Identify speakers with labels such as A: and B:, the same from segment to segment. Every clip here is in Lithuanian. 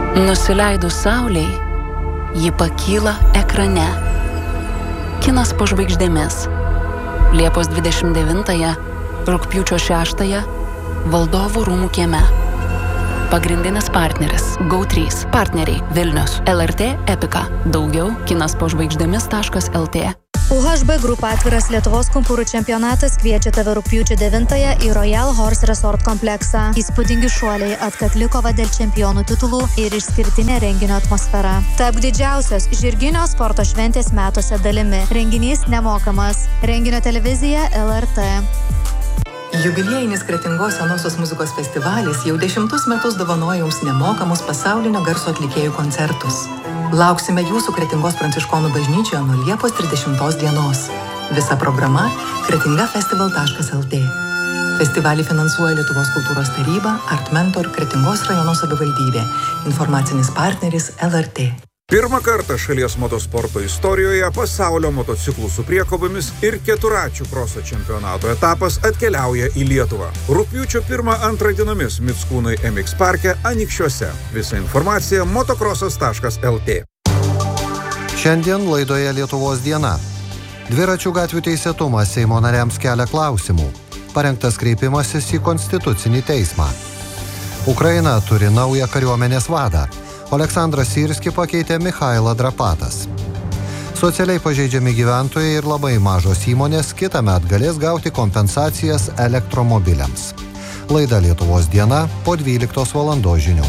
A: Nusileidus saulei, ji pakyla ekrane. Kinas po žvaigždėmis. Liepos 29-ąją, rugpjūčio 6-ąją, Valdovų rūmų kieme. Pagrindinis partneris GO3. Partneriai Vilnius, LRT, Epika. Daugiau kinaspožvaigždėmis.lt.
B: UHB Group atviras Lietuvos kumpūrų čempionatas kviečia tave rugpjūčio 9-ąją į Royal Horse Resort kompleksą. Įspūdingi šuoliai, atkakli kova dėl čempionų titulų ir išskirtinė renginio atmosfera. Tapk didžiausios žirginio sporto šventės metuose dalimi. Renginys nemokamas. Renginio televizija LRT.
C: Jubiliejinis Kretingos senosios muzikos festivalis jau 10 metus dovanoja jums nemokamus pasaulinio garso atlikėjų koncertus. Lauksime jūsų Kretingos pranciškonų bažnyčioje nuo Liepos 30 dienos. Visa programa kretingafestival.lt. Festivalį finansuoja Lietuvos kultūros taryba, Art Mentor, Kretingos rajono savivaldybė. Informacinis partneris LRT.
D: Pirmą kartą šalies motosporto istorijoje pasaulio motociklų su priekabomis ir keturračių kroso čempionato etapas atkeliauja į Lietuvą. Rugpjūčio 1-2 dienomis Mickūnai MX parke Anykščiuose. Visa informacija motocrossas.lt.
E: Šiandien laidoje Lietuvos diena. Dviračių gatvių teisėtumas Seimo nariams kelia klausimų. Parengtas kreipimasis į Konstitucinį teismą. Ukraina turi naują kariuomenės vadą. Aleksandras Syrski pakeitė Michailą Drapatas. Socialiai pažeidžiami gyventojai ir labai mažos įmonės kitąmet galės gauti kompensacijas elektromobiliams. Laida Lietuvos diena po 12 valandos žinių.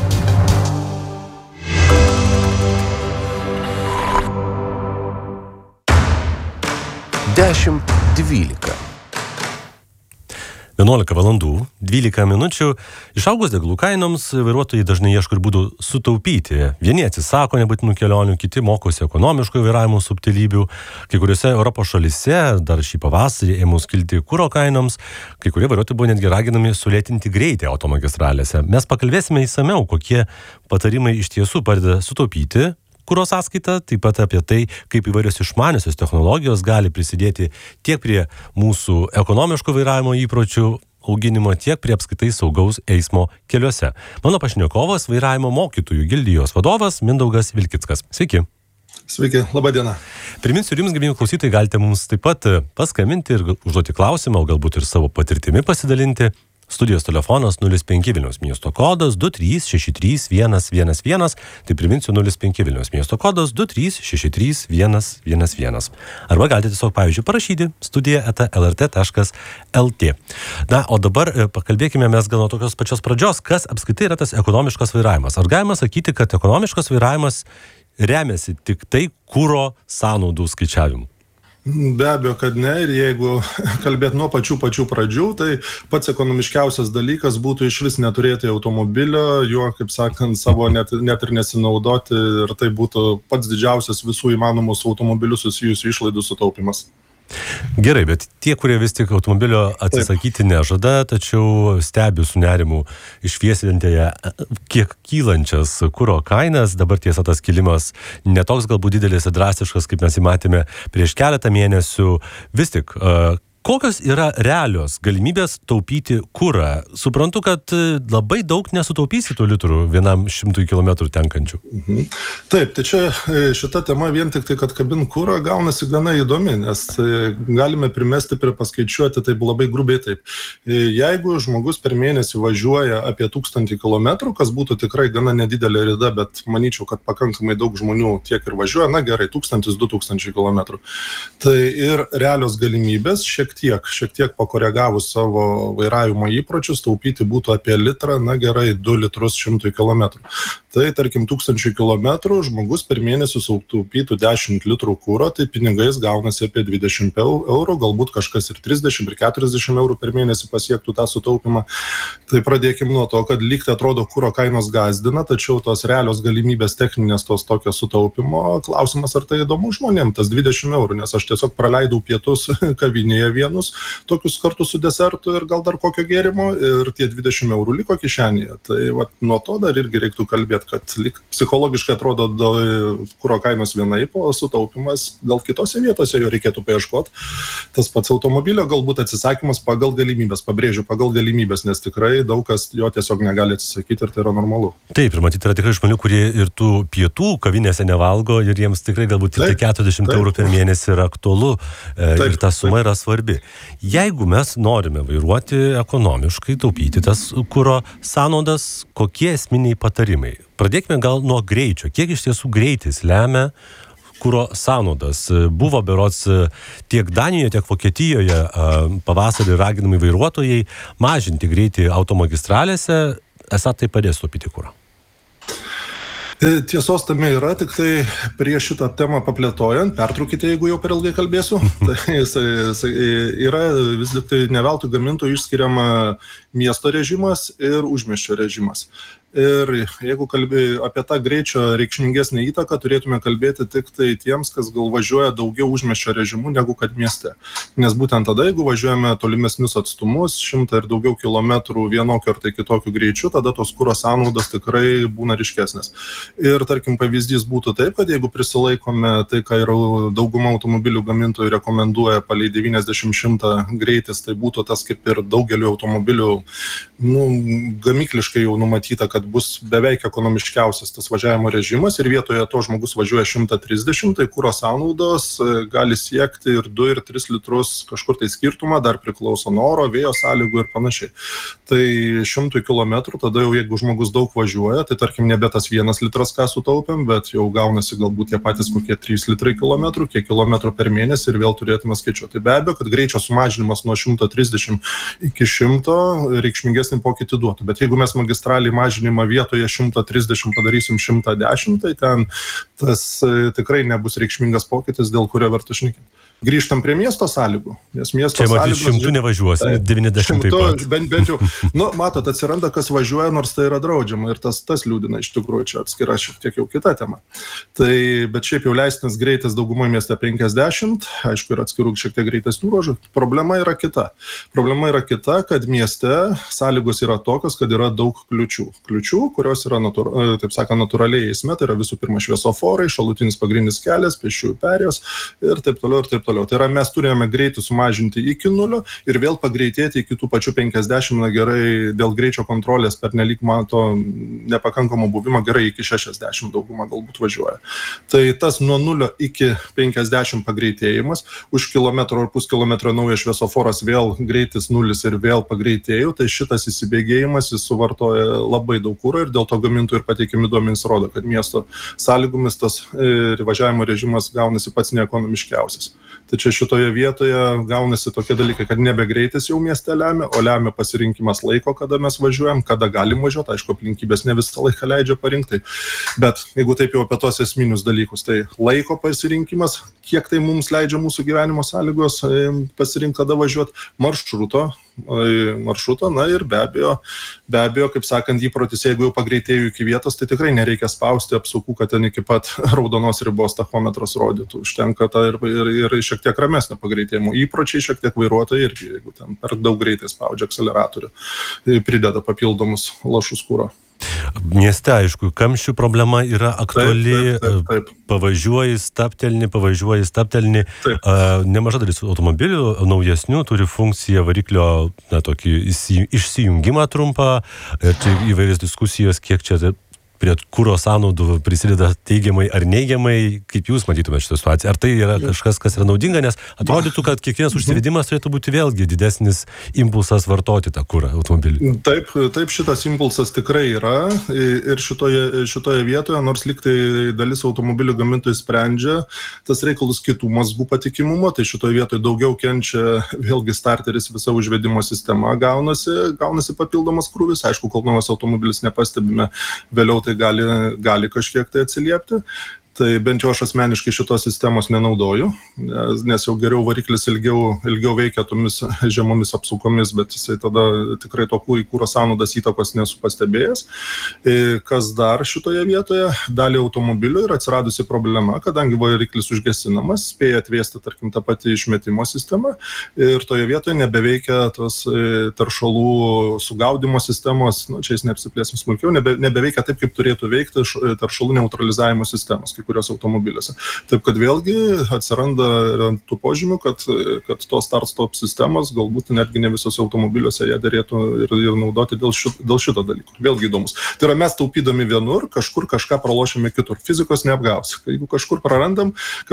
F: 10:12. 11 valandų, 12 minučių. Išaugus degalų kainoms, vairuotojai dažnai ieško ir būdų sutaupyti. Vieni atsisako nebūtinų kelionių, kiti mokosi ekonomiško vairavimo subtilybių. Kai kuriuose Europos šalyse dar šį pavasarį ėmus kilti kuro kainoms, kai kurie vairuotojai buvo netgi raginami sulėtinti greitį automagistralėse. Mes pakalbėsime įsamiau, kokie patarimai iš tiesų padeda sutaupyti kuro sąskaitą, taip pat apie tai, kaip įvairios išmaniosios technologijos gali prisidėti tiek prie mūsų ekonomiško vairavimo įpročių auginimo, tiek prie apskritai saugaus eismo keliuose. Mano pašnekovas vairavimo mokytojų gildijos vadovas Mindaugas Vilkickas. Sveiki.
G: Sveiki, laba diena.
F: Priminsiu ir jums, gerbėjai klausytojai, galite mums taip pat paskambinti ir užduoti klausimą, o galbūt ir savo patirtimi pasidalinti. Studijos telefonas 05 Vilniaus miesto kodas 2363111. Tai priminsiu 05 Vilniaus miesto kodas 2363111. Arba galite tiesiog, pavyzdžiui, parašyti studija@lrt.lt. Na, o dabar pakalbėkime mes gal nuo tokios pačios pradžios, kas apskritai yra tas ekonomiškas vairavimas. Ar galima sakyti, kad ekonomiškas vairavimas remiasi tik tai kuro sąnaudų skaičiavimu?
G: Be abejo, kad ne, ir jeigu kalbėt nuo pačių pradžių, tai pats ekonomiškiausias dalykas būtų išvis neturėti automobilio, juo, kaip sakant, savo net ir nesinaudoti, ir tai būtų pats didžiausias visų įmanomų su automobiliu susijusių išlaidų sutaupimas.
F: Gerai, bet tie, kurie vis tik automobilio atsisakyti nežada, tačiau stebi su nerimu išviesintėje kiek kylančias kuro kainas, dabar tiesa tas kilimas netoks galbūt didelis ir drastiškas, kaip mes jį matėme prieš keletą mėnesių. Vis tik, kokios yra realios galimybės taupyti kurą? Suprantu, kad labai daug nesutaupysi tų litrų vienam 100 km tenkančių.
G: Taip, tai čia šita tema vien tik tai, kad kabint kurą gaunasi gana įdomi, nes galime primesti paskaičiuoti taip labai grubiai taip. Jeigu žmogus per mėnesį važiuoja apie 1000 km, kas būtų tikrai gana nedidelė rida, bet manyčiau, kad pakankamai daug žmonių tiek ir važiuoja, na gerai, 1000-2000 km. Tai ir realios galimybės šiek tiek pakoregavus savo vairavimo įpročius, taupyti būtų apie litrą, na gerai, 2 litrus 100 km. Tai, tarkim, 1000 km žmogus per mėnesį sutaupytų 10 litrų kuro, tai pinigais gaunasi apie 20 eurų, galbūt kažkas ir 30 ir 40 eurų per mėnesį pasiektų tą sutaupimą. Tai pradėkim nuo to, kad lyg tai atrodo kuro kainos gazdina, tačiau tos realios galimybės techninės tos tokio sutaupimo, klausimas, ar tai įdomu žmonėm, tas 20 eurų, nes aš tiesiog praleidau pietus kavinėje vienus tokius kartu su desertu ir gal dar kokio gėrimo ir tie 20 eurų liko kišenėje. Tai vat, nuo to dar irgi reiktų kalbėti, kad psichologiškai atrodo kuro kainos vienaip, o sutaupimas gal kitose vietose jo reikėtų paieškoti. Tas pats automobilio galbūt atsisakymas pagal galimybės, pabrėžiu, pagal galimybės, nes tikrai daug kas jo tiesiog negali atsisakyti ir tai yra normalu.
F: Taip, ir matyti yra tikrai žmonių, kurie ir tų pietų kavinėse nevalgo ir jiems tikrai galbūt tik 40 eurų per mėnesį yra aktualu ir ta suma yra svarbi. Jeigu mes norime vairuoti ekonomiškai, taupyti tas kuro sąnaudas, kokie esminiai patarimai? Pradėkime gal nuo greičio. Kiek iš tiesų greitis lemia kuro sąnaudas? Buvo berods tiek Danijoje, tiek Vokietijoje pavasarį raginami vairuotojai mažinti greitį automagistralėse, esą tai padės taupyti kurą.
G: Tiesos tame yra, tik tai prieš šitą temą paplėtojant, pertraukite, jeigu jau per ilgai kalbėsiu, tai yra vis tik tai ne veltui gamintojų išskiriama miesto režimas ir užmiesčio režimas. Ir jeigu kalbėjai apie tą greičio reikšmingesnę įtaką, turėtume kalbėti tik tai tiems, kas gal važiuoja daugiau užmiesčio režimų negu kad mieste. Nes būtent tada, jeigu važiuojame tolimesnius atstumus, 100 ir daugiau kilometrų vienokiu ar tai kitokiu greičiu, tada tos kuro sąnaudos tikrai būna ryškesnės. Ir tarkim pavyzdys būtų taip, kad jeigu prisilaikome tai, ką yra dauguma automobilių gamintojų rekomenduoja palei 90-100 greitis, tai būtų tas kaip ir daugeliu automobilių gamykliškai jau numatyta, kad bus beveik ekonomiškiausias tas važiavimo režimas ir vietoje to žmogus važiuoja 130, tai kuro sąnaudos gali siekti ir 2 ir 3 litrus kažkur tai skirtumą, dar priklauso nuo oro, vėjo sąlygų ir panašiai. Tai 100 kilometrų, tada jau jeigu žmogus daug važiuoja, tai tarkim nebe tas 1 litras, ką sutaupėm, bet jau gaunasi galbūt tie patys kokie 3 litrai kilometrų, kiek kilometrų per mėnesį ir vėl turėtume skaičiuoti. Tai be abejo, kad greičio sumažinimas nuo 130 iki 100 reikšmingesnį pokytį duotų. Bet jeigu mes magistraliai mažinimą vietoje 130 padarysim 110, tai ten tas tikrai nebus reikšmingas pokytis, dėl kurio verta šnekėti. Grįžtam prie miesto sąlygų. Nes miesto
F: čia matys 100 nevažiuosi, 90 taip pat.
G: Bent jau, matot, atsiranda, kas važiuoja, nors tai yra draudžiama ir tas liūdina iš tikrųjų, čia atskira šiek tiek jau kita tema. Tai, bet šiaip jau leistinas greitis daugumoje mieste 50, aišku, ir atskirų šiek tiek greitesnių ruožų. Problema yra kita. Problema yra kita, kad mieste sąlygos yra tokios, kad yra daug kliučių. Kliučių, kurios yra, taip sakant, natūraliai eisme, tai yra visų pirma šviesoforai, šalutinis pagrindinis kelias, pėsčiųjų perėjos ir taip toliau ir taip toliau. Tai yra mes turėjome greitį sumažinti iki 0 ir vėl pagreitėti iki tų pačių 50, na gerai, dėl greičio kontrolės per nelik mato nepakankamo buvimo, gerai iki 60 dauguma galbūt važiuoja. Tai tas nuo 0 iki 50 pagreitėjimas, už kilometro ar puskilometro naujas šviesoforas, vėl greitis 0 ir vėl pagreitėjau, tai šitas įsibėgėjimas jis suvartoja labai daug kuro ir dėl to gamintojų ir pateikiami duomenys rodo, kad miesto sąlygomis tas važiavimo režimas gaunasi pats neekonomiškiausias. Tai čia šitoje vietoje gaunasi tokie dalykai, kad nebe greitis jau mieste lemia, o lemia pasirinkimas laiko, kada mes važiuojam, kada galim važiuoti, aišku, aplinkybės ne visą laiką leidžia parinkti. Bet jeigu taip jau apie tos esminius dalykus, tai laiko pasirinkimas, kiek tai mums leidžia mūsų gyvenimo sąlygos pasirinkti, kada važiuoti, maršruto, na ir be abejo, kaip sakant, įprotis, jeigu jau pagreitėjau iki vietos, tai tikrai nereikia spausti apsukų, kad ten iki pat raudonos ribos tachometras rodytų. Užtenka tą ir šiek tiek ramesnio pagreitėjimo. Įpročiai šiek tiek vairuotojai irgi, jeigu ten per daug greitai spaudžia akceleratorių, prideda papildomus lašus kuro.
F: Mieste, aišku, kamščių problema yra aktuali, taip. Pavažiuoji, staptelni. Nemaža dalis automobilių naujesnių turi funkciją variklio, tokį išsijungimą trumpą, ir čia įvairias diskusijos, kiek čia prie kuro sąnaudų prisideda teigiamai ar neigiamai, kaip jūs matytumėte šitą situaciją? Ar tai yra kažkas, kas yra naudinga, nes atrodytų, kad kiekvienas užsivedimas turėtų būti vėlgi didesnis impulsas vartoti tą kurą automobilį?
G: Taip, šitas impulsas tikrai yra ir šitoje vietoje, nors lyg tai dalis automobilių gamintojų sprendžia tas reikalus kitų mazgų patikimumo, tai šitoje vietoje daugiau kenčia vėlgi starteris, visa užvedimo sistema gaunasi papildomas krūvis, aišku, kol naujas automobilis nepastebime, vėliau tai gali kažkiek tai atsiliepti. Tai bent jau aš asmeniškai šitos sistemos nenaudoju, nes jau geriau variklis ilgiau veikia tomis žemomis apsukomis, bet jisai tada tikrai tokių į kuro sąnaudas įtakos nesu pastebėjęs. Kas dar šitoje vietoje? Dalį automobilių yra atsiradusi problema, kadangi variklis užgesinamas, spėja atvėsti, tarkim, tą patį išmetimo sistemą ir toje vietoje nebeveikia tos taršalų sugaudimo sistemos, čia jis neapsiplėsim smulkiau, nebeveikia taip, kaip turėtų veikti taršalų neutralizavimo sistemos kai kurios automobiliuose. Taip, kad vėlgi atsiranda tų požymių, kad tos start-stop sistemos galbūt netgi ne visose automobiliuose ją derėtų ir naudoti dėl šito dalyko. Vėlgi įdomus. Tai yra mes taupydami vienur, kažkur kažką pralošime kitur. Fizikos neapgausi. Jeigu kažkur prarandam,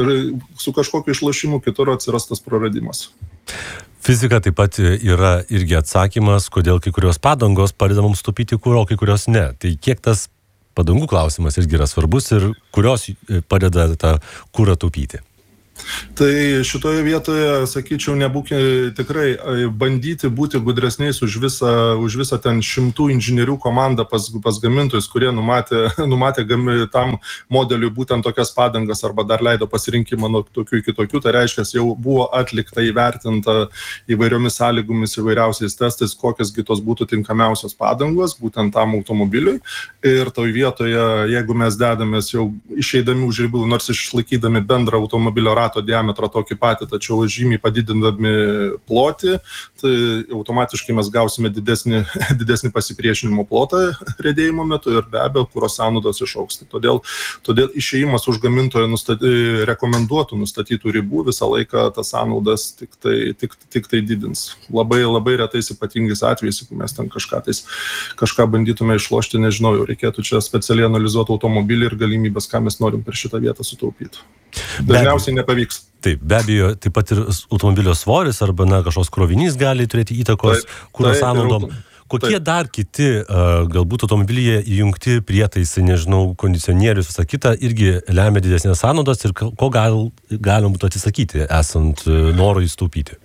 G: su kažkokiu išlošimu kitur atsiras tas praradimas.
F: Fizika taip pat yra irgi atsakymas, kodėl kai kurios padangos padeda mums taupyti kuro, o kai kurios ne. Tai kiek tas padangų klausimas irgi yra svarbus ir kurios padeda tą kurą taupyti?
G: Tai šitoje vietoje, sakyčiau, tikrai bandyti būti gudresniais už visą ten 100 inžinierių komandą pas gamintojus, kurie numatė tam modeliui būtent tokias padangas arba dar leido pasirinkimą nuo tokių iki tokių. Tai reiškia, jau buvo atlikta įvertinta įvairiomis sąlygomis, įvairiausiais testais, kokias tos būtų tinkamiausios padangos būtent tam automobiliui. Ir toj vietoje, jeigu mes dedamės jau išeidami už ribų, nors išlaikydami bendrą automobilio rato diametrą tokį patį, tačiau žymiai padidindami plotį, tai automatiškai mes gausime didesnį pasipriešinimo plotą riedėjimo metu ir be abejo kuro sąnaudos išaugs. Todėl išėjimas už gamintojo rekomenduotų nustatytų ribų visą laiką tas sąnaudas tik tai didins. Labai retais ypatingais atvejais, jeigu mes ten kažką bandytume išlošti, nežinau, jau reikėtų čia specialiai analizuoti automobilį ir galimybės, ką mes norim per šitą vietą sutaupyti. Dažniausiai nepavyks.
F: Taip, be abejo, taip pat ir automobilio svoris arba kažkoks krovinys gali turėti įtakos kuro sąnaudom. Kokie dar kiti, galbūt automobilyje įjungti prietaisai, nežinau, kondicionierius, visą kitą, irgi lemia didesnės sąnaudas ir ko galima būtų atsisakyti, esant norui sutaupyti?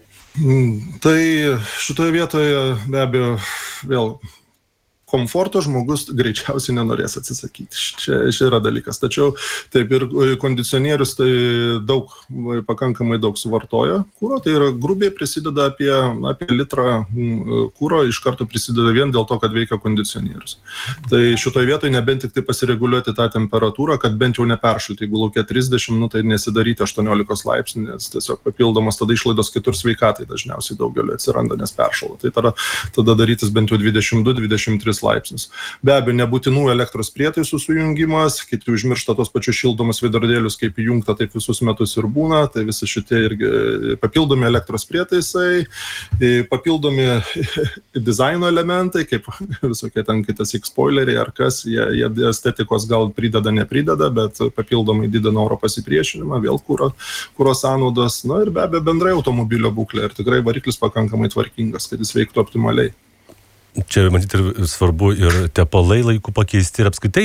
G: Tai šitoje vietoje be abejo vėl komforto žmogus greičiausiai nenorės atsisakyti. Čia yra dalykas. Tačiau taip ir kondicionierius tai pakankamai daug suvartoja kuro, tai yra grubiai prisideda apie litrą kuro, iš karto prisideda vien dėl to, kad veikia kondicionierius. Tai šitoje vietoje nebent tik tai pasireguliuoti tą temperatūrą, kad bent jau neperšalti. Jeigu laukia 30, tai nesidaryti 18 laipsnių, nes tiesiog papildomas tada išlaidos kitur sveikatai dažniausiai daugeliu atsiranda, nes peršalo. Tai tada darytis bent jau 22-23 laipsnius. Be abejo, nebūtinų elektros prietaisų sujungimas, kiti užmiršta tos pačius šildomus veidrodėlius, kaip įjungta, taip visus metus ir būna, tai visi šitie irgi papildomi elektros prietaisai, papildomi dizaino elementai, kaip visokie ten kitas spoileriai ar kas, jie estetikos gal prideda, neprideda, bet papildomai didina oro pasipriešinimą, vėl kuro sąnaudos, ir be abejo bendrai automobilio būklė ir tikrai variklis pakankamai tvarkingas, kad jis veiktų optimaliai.
F: Čia, matyti, ir svarbu ir tepalai laiku pakeisti ir apskaitai.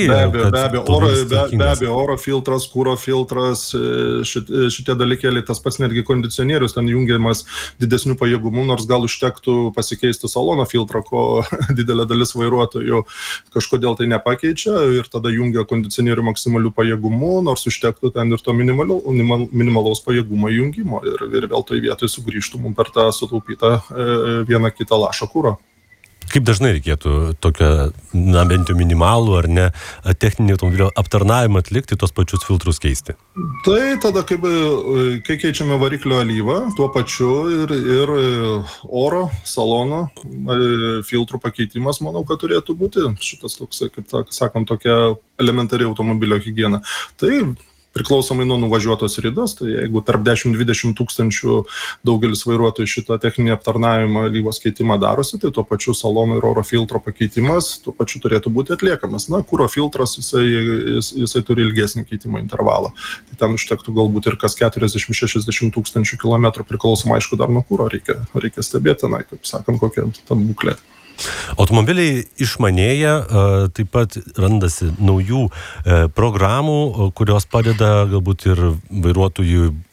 G: Be abejo, oro filtras, kuro filtras, šitie dalykėliai, tas pats netgi kondicionierius, ten jungiamas didesnių pajėgumų, nors gal užtektų pasikeisti salono filtrą, ko didelė dalis vairuotojų kažkodėl tai nepakeičia ir tada jungia kondicionierių maksimalių pajėgumų, nors užtektų ten ir to minimalaus pajėgumo jungimo ir vėl toj vietoj sugrįžtų mums per tą sutaupytą vieną kitą lašą kuro.
F: Kaip dažnai reikėtų tokią, bent jau minimalų ar ne, techninį automobilio aptarnavimą atlikti, tos pačius filtrus keisti?
G: Tai tada, kai keičiame variklio alyvą, tuo pačiu ir oro, salono filtrų pakeitimas, manau, kad turėtų būti šitas toks, kaip sakant, tokia elementari automobilio higiena. Tai priklausomai nuo nuvažiuotos ridos, tai jeigu tarp 10-20 tūkstančių daugelis vairuotojų šitą techninį aptarnavimą alyvos keitimą darosi, tai tuo pačiu salono ir oro filtro pakeitimas tuo pačiu turėtų būti atliekamas. Kuro filtras, jisai turi ilgesnį keitimo intervalą. Tai ten užtektų galbūt ir kas 40-60 tūkstančių kilometrų priklausomai, aišku, dar nuo kuro reikia stebėti, kaip sakant, kokia ta būklė.
F: Automobiliai išmanėja, taip pat randasi naujų programų, kurios padeda galbūt ir vairuotojui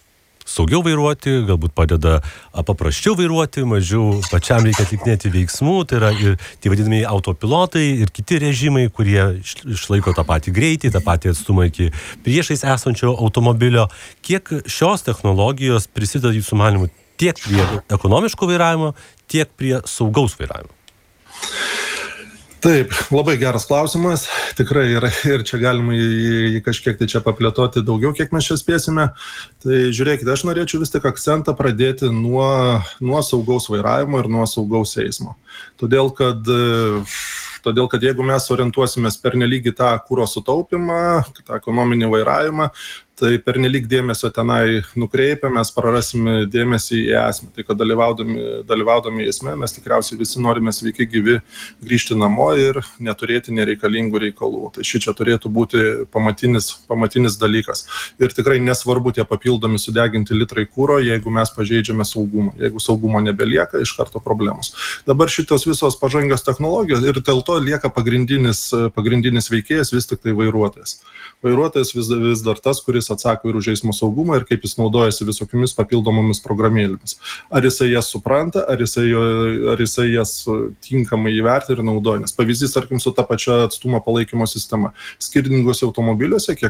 F: saugiau vairuoti, galbūt padeda paprasčiau vairuoti, mažiau pačiam reikia atlikinėti veiksmų, tai yra ir tie vadinami autopilotai ir kiti režimai, kurie išlaiko tą patį greitį, tą patį atstumą iki priešais esančio automobilio. Kiek šios technologijos prisideda jūsų manymu tiek prie ekonomiško vairavimo, tiek prie saugaus vairavimo?
G: Taip, labai geras klausimas. Tikrai ir čia galima jį kažkiek tai čia paplėtoti daugiau, kiek mes čia spėsime. Tai žiūrėkite, aš norėčiau vis tik akcentą pradėti nuo saugaus vairavimo ir nuo saugaus eismo. Todėl, kad jeigu mes orientuosimės pernelyg į tą kuro sutaupimą, tą ekonominį vairavimą, tai pernelyg dėmesio tenai nukreipia, mes prarasime dėmesį į esmę. Tai kad dalyvaudami eisme, mes tikriausiai visi norime sveiki gyvi grįžti namo ir neturėti nereikalingų reikalų. Tai šičia turėtų būti pamatinis dalykas. Ir tikrai nesvarbu tie papildomi sudeginti litrai kuro, jeigu mes pažeidžiame saugumą. Jeigu saugumo nebelieka, iš karto problemos. Dabar šitos visos pažangios technologijos ir dėl to lieka pagrindinis veikėjas vis tik tai vairuotojas. Vairuotojas vis dar tas, kuris atsako ir už eismo saugumą ir kaip jis naudojasi visokiamis papildomomis programėlėmis. Ar jisai jas supranta, ar jisai jas tinkamai įvertina ir naudoja. Nes pavyzdys, tarkim, su ta pačia atstumo palaikymo sistema. Skirtingose automobiliuose, kiek